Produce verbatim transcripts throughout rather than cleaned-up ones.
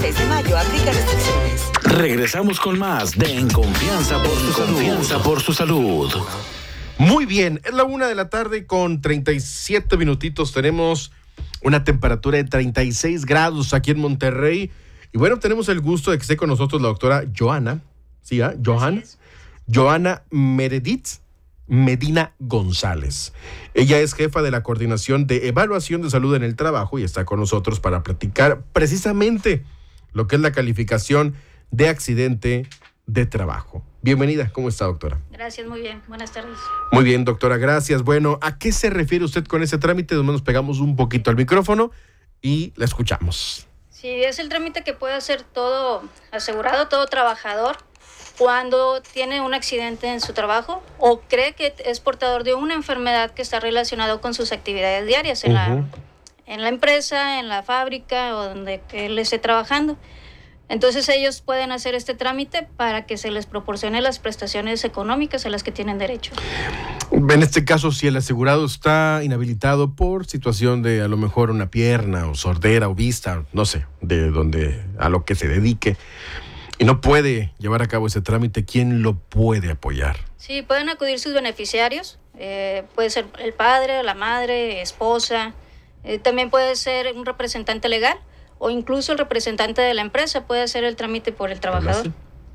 seis de mayo, aplica restricciones. Regresamos con más de En Confianza por su Confianza por su salud. Muy bien, es la una de la tarde con treinta y siete minutitos. Tenemos una temperatura de treinta y seis grados aquí en Monterrey. Y bueno, tenemos el gusto de que esté con nosotros la doctora Johanna, ¿sí? ¿eh? Johanna, Johanna Meredith Medina González. Ella es jefa de la Coordinación de Evaluación de Salud en el Trabajo y está con nosotros para platicar precisamente lo que es la calificación de accidente de trabajo. Bienvenida, ¿cómo está, doctora? Gracias, muy bien, buenas tardes. Muy bien, doctora, gracias. Bueno, ¿a qué se refiere usted con ese trámite? Nos pegamos un poquito al micrófono y la escuchamos. Sí, es el trámite que puede hacer todo asegurado, todo trabajador, cuando tiene un accidente en su trabajo o cree que es portador de una enfermedad que está relacionada con sus actividades diarias en, uh-huh. la, en la empresa, en la fábrica o donde él esté trabajando. Entonces ellos pueden hacer este trámite para que se les proporcione las prestaciones económicas a las que tienen derecho. En este caso, si el asegurado está inhabilitado por situación de a lo mejor una pierna o sordera o vista, no sé, de donde a lo que se dedique, y no puede llevar a cabo ese trámite, ¿quién lo puede apoyar? Sí, pueden acudir sus beneficiarios, eh, puede ser el padre, la madre, esposa, eh, también puede ser un representante legal, o incluso el representante de la empresa puede hacer el trámite por el trabajador.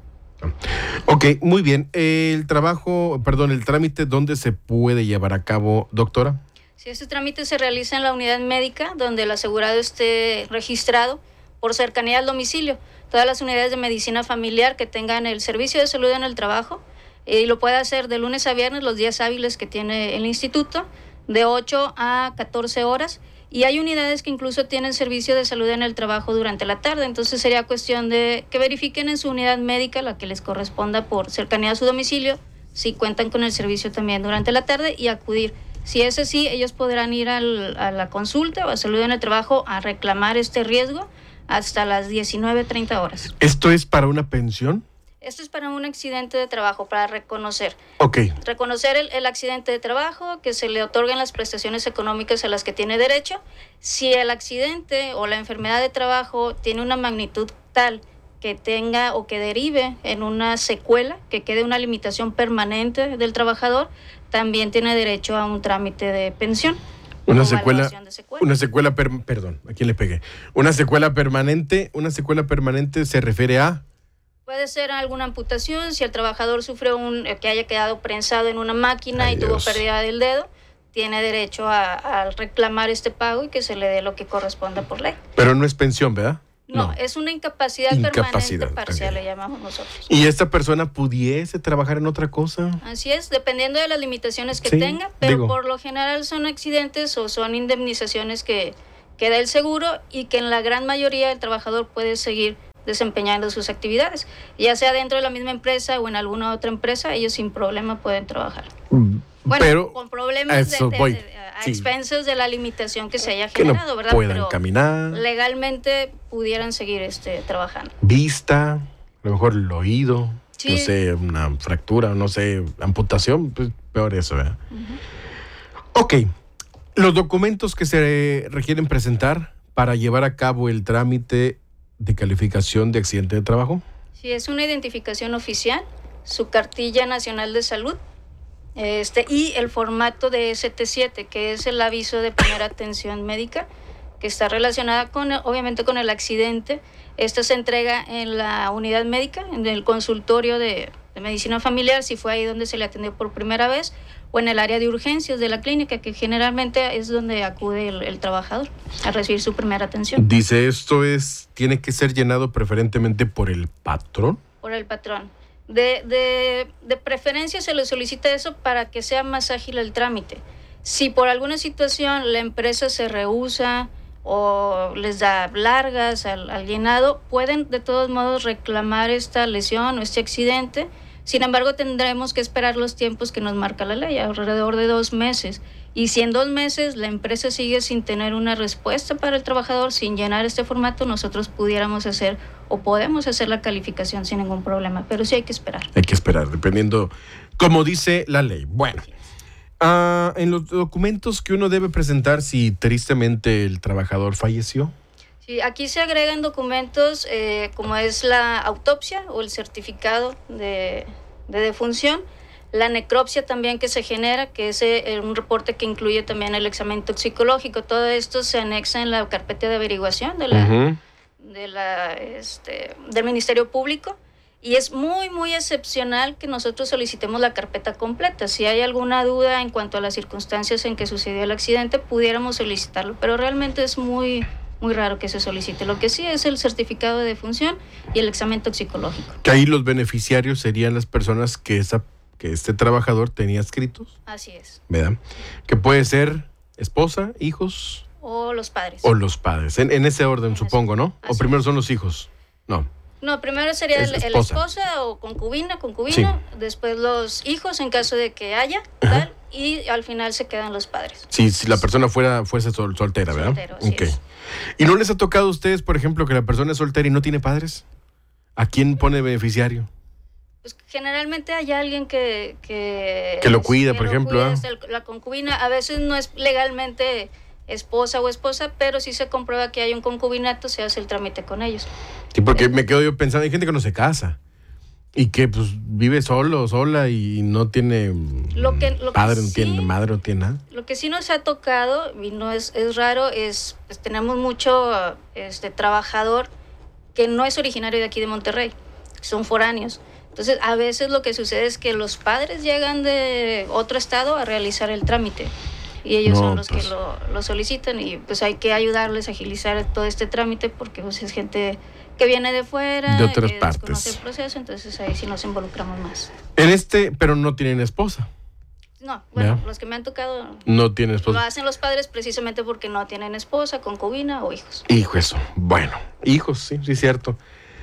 Ok, muy bien. El trabajo, perdón, el trámite, ¿dónde se puede llevar a cabo, doctora? Sí, este trámite se realiza en la unidad médica donde el asegurado esté registrado por cercanía al domicilio. Todas las unidades de medicina familiar que tengan el servicio de salud en el trabajo, y eh, lo puede hacer de lunes a viernes, los días hábiles que tiene el instituto, de ocho a catorce horas. Y hay unidades que incluso tienen servicio de salud en el trabajo durante la tarde, entonces sería cuestión de que verifiquen en su unidad médica, la que les corresponda por cercanía a su domicilio, si cuentan con el servicio también durante la tarde y acudir. Si es así, ellos podrán ir al, a la consulta o a salud en el trabajo a reclamar este riesgo hasta las diecinueve treinta horas. ¿Esto es para una pensión? Esto es para un accidente de trabajo, para reconocer. Ok. Reconocer el, el accidente de trabajo, que se le otorguen las prestaciones económicas a las que tiene derecho. Si el accidente o la enfermedad de trabajo tiene una magnitud tal que tenga o que derive en una secuela, que quede una limitación permanente del trabajador, también tiene derecho a un trámite de pensión. Una secuela, secuela, una secuela, per, perdón, ¿a quién le pegué? Una secuela permanente, una secuela permanente se refiere a... Puede ser alguna amputación, si el trabajador sufrió un que haya quedado prensado en una máquina Ay, y Dios. tuvo pérdida del dedo, tiene derecho a, a reclamar este pago y que se le dé lo que corresponda por ley. Pero no es pensión, ¿verdad? No, no. Es una incapacidad, incapacidad permanente parcial, okay. Le llamamos nosotros. ¿Y esta persona pudiese trabajar en otra cosa? Así es, dependiendo de las limitaciones que sí, tenga, pero digo. por lo general son accidentes o son indemnizaciones que, que da el seguro y que en la gran mayoría el trabajador puede seguir desempeñando sus actividades, ya sea dentro de la misma empresa o en alguna otra empresa, ellos sin problema pueden trabajar. Mm, bueno, pero con problemas de, de, de, a sí. expensas de la limitación que se haya que generado, no ¿verdad? Puedan pero caminar. Legalmente pudieran seguir este, trabajando. Vista, a lo mejor el oído, sí. no sé, una fractura, no sé, amputación, pues peor eso, ¿verdad? Uh-huh. Ok, los documentos que se requieren presentar para llevar a cabo el trámite de calificación de accidente de trabajo. Sí, es una identificación oficial, su cartilla nacional de salud, este y el formato de S T siete, que es el aviso de primera atención médica, que está relacionada con, obviamente, con el accidente. Esta se entrega en la unidad médica, en el consultorio de, de medicina familiar, si fue ahí donde se le atendió por primera vez, o en el área de urgencias de la clínica, que generalmente es donde acude el, el trabajador a recibir su primera atención. Dice, esto es, tiene que ser llenado preferentemente por el patrón. Por el patrón. De, de, de preferencia se le solicita eso para que sea más ágil el trámite. Si por alguna situación la empresa se rehúsa o les da largas al, al llenado, pueden de todos modos reclamar esta lesión o este accidente. Sin embargo, tendremos que esperar los tiempos que nos marca la ley, alrededor de dos meses. Y si en dos meses la empresa sigue sin tener una respuesta para el trabajador, sin llenar este formato, nosotros pudiéramos hacer o podemos hacer la calificación sin ningún problema. Pero sí hay que esperar. Hay que esperar, dependiendo, como dice la ley. Bueno, uh, en los documentos que uno debe presentar si tristemente el trabajador falleció. Sí, aquí se agregan documentos eh, como es la autopsia o el certificado de, de defunción, la necropsia también que se genera, que es eh, un reporte que incluye también el examen toxicológico. Todo esto se anexa en la carpeta de averiguación de la, uh-huh. de la, este, del Ministerio Público. Y es muy, muy excepcional que nosotros solicitemos la carpeta completa. Si hay alguna duda en cuanto a las circunstancias en que sucedió el accidente, pudiéramos solicitarlo, pero realmente es muy... muy raro que se solicite. Lo que sí es el certificado de defunción y el examen toxicológico. Que ahí los beneficiarios serían las personas que, esa, que este trabajador tenía escritos. Así es. ¿Verdad? Que puede ser esposa, hijos. O los padres. O los padres. En, en ese orden, en supongo, ¿no? Así o primero es. son los hijos. No. No, primero sería el, el esposa o concubina, concubino, sí. Después los hijos en caso de que haya, tal, y al final se quedan los padres. Sí, si la persona fuera fuese sol, soltera, ¿verdad? Soltero, sí. Okay. ¿Y no les ha tocado a ustedes, por ejemplo, que la persona es soltera y no tiene padres? ¿A quién pone beneficiario? Pues generalmente hay alguien que... Que, que lo cuida, que por lo ejemplo. Cuida, ¿eh? el, la concubina a veces no es legalmente esposa o esposa, pero si se comprueba que hay un concubinato, se hace el trámite con ellos. Sí, porque eh, me quedo yo pensando, hay gente que no se casa y que pues vive solo o sola y no tiene lo que, lo padre, que no sí, tiene madre, no tiene nada. Lo que sí nos ha tocado, y no es, es raro, es pues, tenemos mucho este trabajador que no es originario de aquí de Monterrey, son foráneos. Entonces, a veces lo que sucede es que los padres llegan de otro estado a realizar el trámite. Y ellos no, son los pues. que lo, lo solicitan y pues hay que ayudarles a agilizar todo este trámite porque pues, es gente que viene de fuera, de otras que partes. desconoce el proceso, entonces ahí sí nos involucramos más. En este, pero no tienen esposa. No, bueno, ¿Ya? Los que me han tocado no tienen esposa. Lo hacen los padres precisamente porque no tienen esposa, concubina o hijos. Hijo, eso. Bueno, hijos, sí, sí es cierto.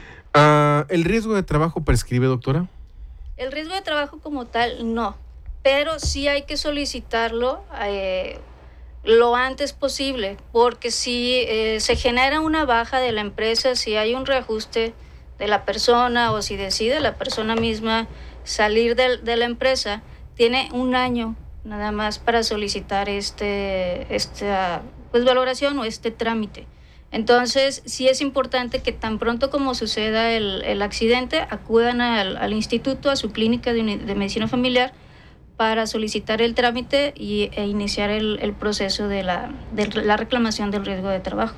Uh, ¿El riesgo de trabajo prescribe, doctora? El riesgo de trabajo como tal, no. Pero sí hay que solicitarlo eh, lo antes posible, porque si eh, se genera una baja de la empresa, si hay un reajuste de la persona o si decide la persona misma salir de, de la empresa, tiene un año nada más para solicitar este, esta pues, valoración o este trámite. Entonces, sí es importante que tan pronto como suceda el, el accidente, acudan al, al instituto, a su clínica de, de medicina familiar, para solicitar el trámite y, e iniciar el, el proceso de la, de la reclamación del riesgo de trabajo.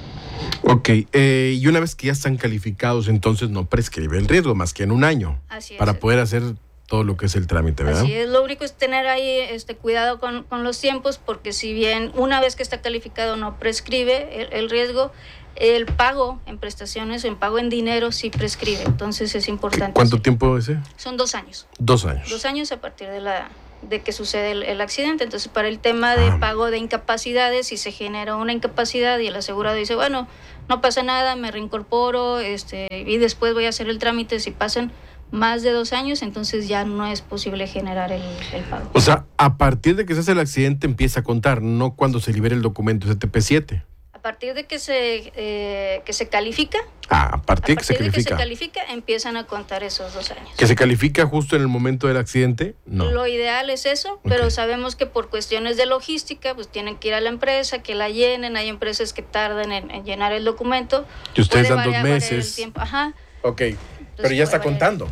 Ok, eh, y una vez que ya están calificados, entonces no prescribe el riesgo más que en un año. Así es. Para poder hacer todo lo que es el trámite, ¿verdad? Así es, lo único es tener ahí este cuidado con, con los tiempos, porque si bien una vez que está calificado no prescribe el, el riesgo, el pago en prestaciones, en pago en dinero sí prescribe, entonces es importante. ¿Cuánto hacer. tiempo es ese? Son dos años. Dos años. Dos años a partir de la de que sucede el, el accidente. Entonces, para el tema de ah. pago de incapacidades, si se genera una incapacidad y el asegurado dice, bueno, no pasa nada, me reincorporo, este, y después voy a hacer el trámite, si pasan más de dos años, entonces ya no es posible generar el, el pago. O sea, a partir de que se hace el accidente empieza a contar, no cuando se libere el documento S T P siete. A partir de que se eh, que se califica, ah, a partir, a partir que se de califica. que se califica, empiezan a contar esos dos años. ¿Que se califica justo en el momento del accidente? No. Lo ideal es eso, okay. Pero sabemos que por cuestiones de logística, pues tienen que ir a la empresa, que la llenen, hay empresas que tardan en, en llenar el documento. Y ustedes dan variar, dos meses. El tiempo. Ajá. Ok, entonces, pero ya está variar. Contando.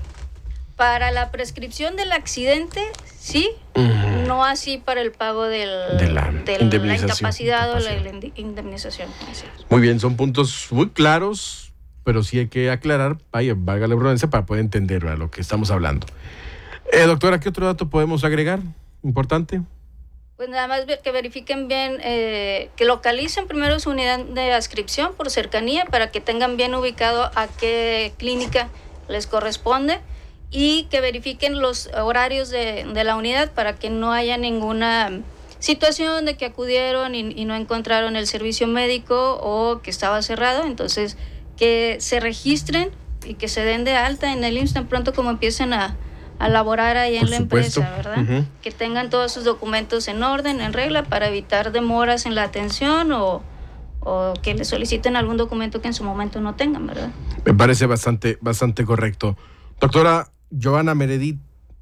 Para la prescripción del accidente, sí, uh-huh. No así para el pago del, de la, de la incapacidad o la indemnización. Muy bien, son puntos muy claros, pero sí hay que aclarar, vaya, valga la redundancia, para poder entender a lo que estamos hablando. Eh, doctora, ¿qué otro dato podemos agregar? Importante. Pues nada más que verifiquen bien, eh, que localicen primero su unidad de adscripción por cercanía para que tengan bien ubicado a qué clínica les corresponde. Y que verifiquen los horarios de, de la unidad para que no haya ninguna situación de que acudieron y, y no encontraron el servicio médico o que estaba cerrado. Entonces, que se registren y que se den de alta en el I M S S tan pronto como empiecen a, a laborar ahí en Por la supuesto. Empresa, ¿verdad? Uh-huh. Que tengan todos sus documentos en orden, en regla, para evitar demoras en la atención o, o que le soliciten algún documento que en su momento no tengan, ¿verdad? Me parece bastante, bastante correcto. Doctora Johanna Meredith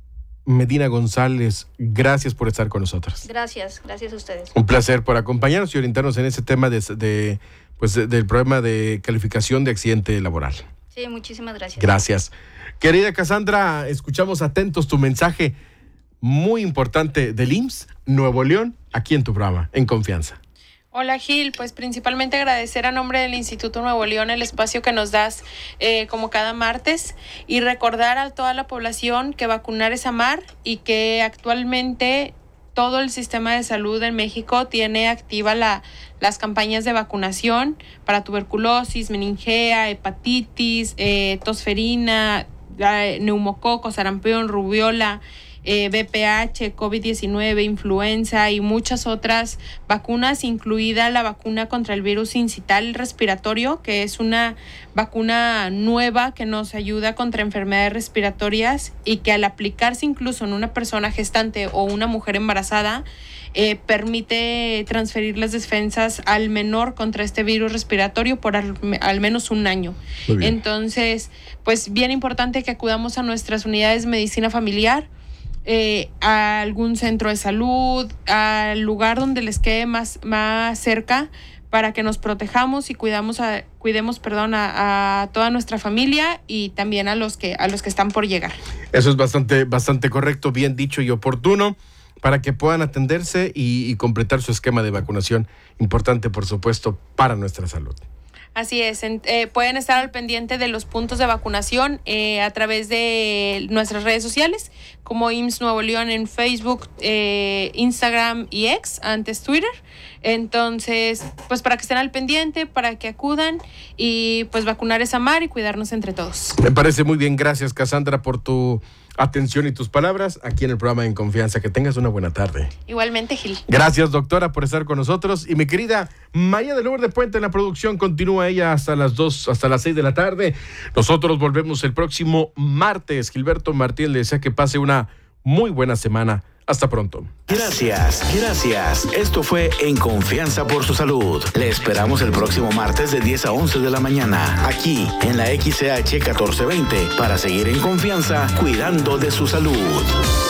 Medina González, gracias por estar con nosotros. Gracias, gracias a ustedes. Un placer por acompañarnos y orientarnos en ese tema de, de pues de, del problema de calificación de accidente laboral. Sí, muchísimas gracias. Gracias. Querida Cassandra, escuchamos atentos tu mensaje muy importante del I M S S Nuevo León, aquí en tu programa, En Confianza. Hola Gil, pues principalmente agradecer a nombre del Instituto Nuevo León el espacio que nos das eh, como cada martes y recordar a toda la población que vacunar es amar y que actualmente todo el sistema de salud en México tiene activa la, las campañas de vacunación para tuberculosis, meningea, hepatitis, eh, tosferina, eh, neumococo, sarampión, rubiola, Eh, V P H, COVID diecinueve, influenza y muchas otras vacunas, incluida la vacuna contra el virus incital respiratorio, que es una vacuna nueva que nos ayuda contra enfermedades respiratorias y que al aplicarse incluso en una persona gestante o una mujer embarazada, eh, permite transferir las defensas al menor contra este virus respiratorio por al, al menos un año. Entonces, pues bien importante que acudamos a nuestras unidades de medicina familiar, Eh, a algún centro de salud, al lugar donde les quede más, más cerca, para que nos protejamos y cuidamos a, cuidemos perdón, a, a toda nuestra familia y también a los que, a los que están por llegar. Eso es bastante, bastante correcto, bien dicho y oportuno, para que puedan atenderse y, y completar su esquema de vacunación, importante por supuesto para nuestra salud. Así es, en, eh, pueden estar al pendiente de los puntos de vacunación eh, a través de nuestras redes sociales, como I M S S Nuevo León en Facebook, eh, Instagram y X, antes Twitter. Entonces, pues para que estén al pendiente, para que acudan y pues vacunar es amar y cuidarnos entre todos. Me parece muy bien, gracias Cassandra por tu atención y tus palabras aquí en el programa En Confianza. Que tengas una buena tarde. Igualmente, Gil. Gracias, doctora, por estar con nosotros. Y mi querida María de Lourdes de Puente en la producción, continúa ella hasta las dos, hasta las seis de la tarde. Nosotros volvemos el próximo martes. Gilberto Martín le desea que pase una muy buena semana. Hasta pronto. Gracias, gracias. Esto fue En Confianza por su Salud. Le esperamos el próximo martes de diez a once de la mañana, aquí en la X C H catorce veinte, para seguir en confianza, cuidando de su salud.